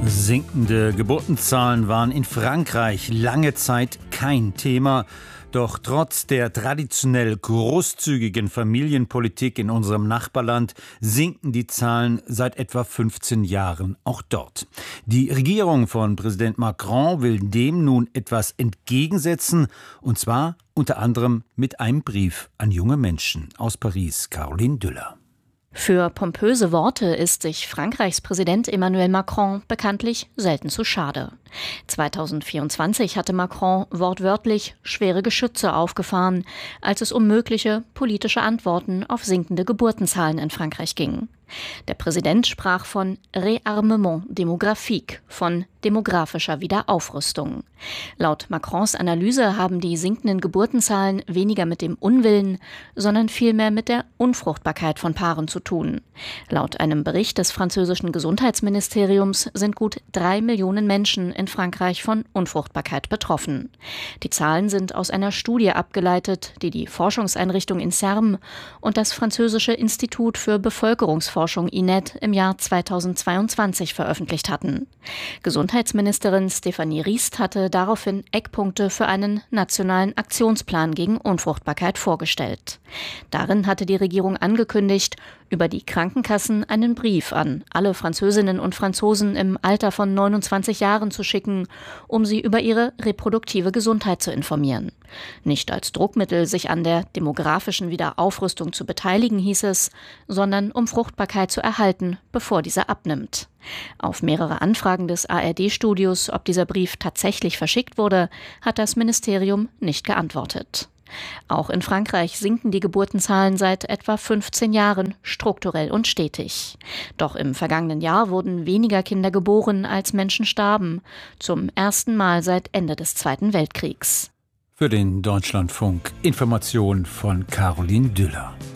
Sinkende Geburtenzahlen waren in Frankreich lange Zeit kein Thema. Doch trotz der traditionell großzügigen Familienpolitik in unserem Nachbarland sinken die Zahlen seit etwa 15 Jahren auch dort. Die Regierung von Präsident Macron will dem nun etwas entgegensetzen, und zwar unter anderem mit einem Brief an junge Menschen. Aus Paris, Caroline Düller. Für pompöse Worte ist sich Frankreichs Präsident Emmanuel Macron bekanntlich selten zu schade. 2024 hatte Macron wortwörtlich schwere Geschütze aufgefahren, als es um mögliche politische Antworten auf sinkende Geburtenzahlen in Frankreich ging. Der Präsident sprach von Réarmement démographique, von demografischer Wiederaufrüstung. Laut Macrons Analyse haben die sinkenden Geburtenzahlen weniger mit dem Unwillen, sondern vielmehr mit der Unfruchtbarkeit von Paaren zu tun. Laut einem Bericht des französischen Gesundheitsministeriums sind gut 3 Millionen Menschen in Frankreich von Unfruchtbarkeit betroffen. Die Zahlen sind aus einer Studie abgeleitet, die die Forschungseinrichtung INSERM und das französische Institut für Bevölkerungsforschung INED im Jahr 2022 veröffentlicht hatten. Gesundheitsministerin Stéphanie Rist hatte daraufhin Eckpunkte für einen nationalen Aktionsplan gegen Unfruchtbarkeit vorgestellt. Darin hatte die Regierung angekündigt, über die Krankenkassen einen Brief an alle Französinnen und Franzosen im Alter von 29 Jahren zu schicken, um sie über ihre reproduktive Gesundheit zu informieren. Nicht als Druckmittel, sich an der demografischen Wiederaufrüstung zu beteiligen, hieß es, sondern um Fruchtbarkeit zu erhalten, bevor diese abnimmt. Auf mehrere Anfragen des ARD-Studios, ob dieser Brief tatsächlich verschickt wurde, hat das Ministerium nicht geantwortet. Auch in Frankreich sinken die Geburtenzahlen seit etwa 15 Jahren strukturell und stetig. Doch im vergangenen Jahr wurden weniger Kinder geboren, als Menschen starben. Zum ersten Mal seit Ende des Zweiten Weltkriegs. Für den Deutschlandfunk Information von Caroline Düller.